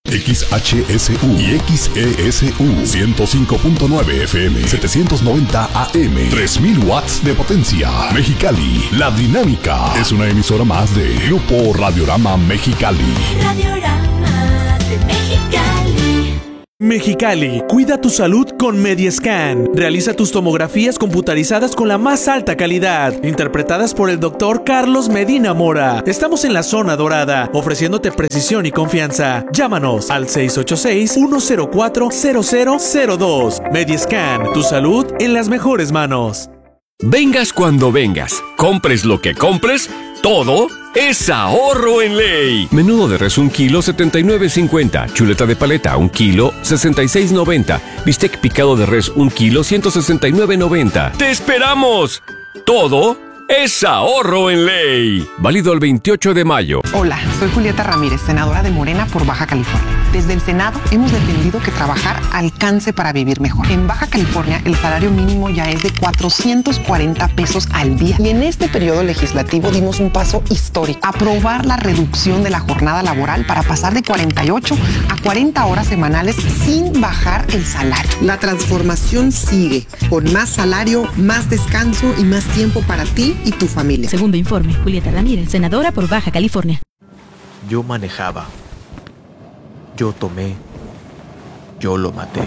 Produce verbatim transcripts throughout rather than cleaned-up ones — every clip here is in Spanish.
X H S U y X E S U ciento cinco punto nueve F M, setecientos noventa A M, tres mil watts de potencia. Mexicali, La Dinámica es una emisora más de Grupo Radiorama Mexicali. Radiorama de Mexicali. Mexicali, cuida tu salud con Mediascan. Realiza tus tomografías computarizadas con la más alta calidad, interpretadas por el doctor Carlos Medina Mora. Estamos en la zona dorada, ofreciéndote precisión y confianza. Llámanos al seis ocho seis, uno cero cuatro, cero cero cero dos. Mediascan, tu salud en las mejores manos. Vengas cuando vengas, compres lo que compres, todo es ahorro en ley. Menudo de res un kilo, setenta y nueve cincuenta. Chuleta de paleta un kilo, sesenta y seis noventa. Bistec picado de res un kilo, ciento sesenta y nueve noventa. ¡Te esperamos! Todo es ahorro en ley. Válido el veintiocho de mayo. Hola, soy Julieta Ramírez, senadora de Morena por Baja California. Desde el Senado hemos defendido que trabajar alcance para vivir mejor. En Baja California el salario mínimo ya es de cuatrocientos cuarenta pesos al día. Y en este periodo legislativo dimos un paso histórico. Aprobar la reducción de la jornada laboral para pasar de cuarenta y ocho a cuarenta horas semanales sin bajar el salario. La transformación sigue, con más salario, más descanso y más tiempo para ti y tu familia. Segundo informe, Julieta Ramírez, senadora por Baja California. Yo manejaba. Yo tomé. Yo lo maté.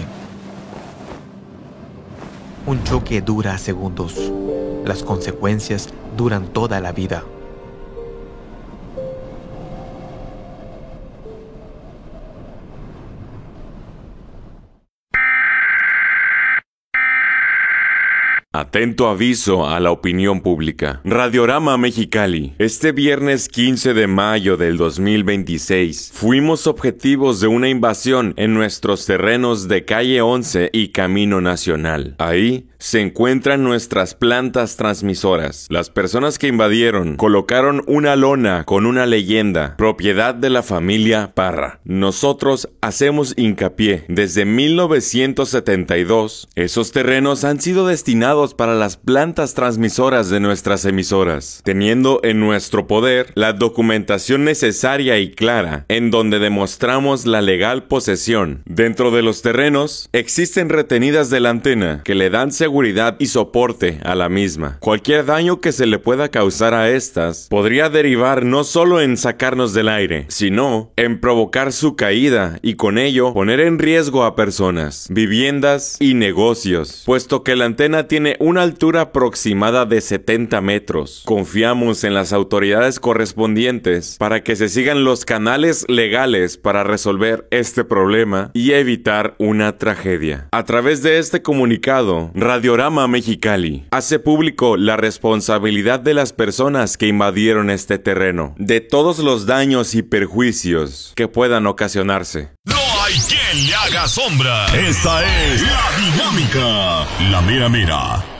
Un choque dura segundos. Las consecuencias duran toda la vida. Atento aviso a la opinión pública. Radiorama Mexicali. Este viernes quince de mayo del dos mil veintiséis, fuimos objetivos de una invasión en nuestros terrenos de Calle once y Camino Nacional. Ahí se encuentran nuestras plantas transmisoras. Las personas que invadieron colocaron una lona con una leyenda, propiedad de la familia Parra. Nosotros hacemos hincapié. Desde mil novecientos setenta y dos, esos terrenos han sido destinados para las plantas transmisoras de nuestras emisoras, teniendo en nuestro poder la documentación necesaria y clara, en donde demostramos la legal posesión. Dentro de los terrenos existen retenidas de la antena que le dan seguridad y soporte a la misma. Cualquier daño que se le pueda causar a estas podría derivar no solo en sacarnos del aire, sino en provocar su caída y con ello poner en riesgo a personas, viviendas y negocios, puesto que la antena tiene una altura aproximada de setenta metros. Confiamos en las autoridades correspondientes para que se sigan los canales legales para resolver este problema y evitar una tragedia. A través de este comunicado, Radiorama Mexicali hace público la responsabilidad de las personas que invadieron este terreno, de todos los daños y perjuicios que puedan ocasionarse. No hay quien le haga sombra. Esta es La Dinámica, la mera mera.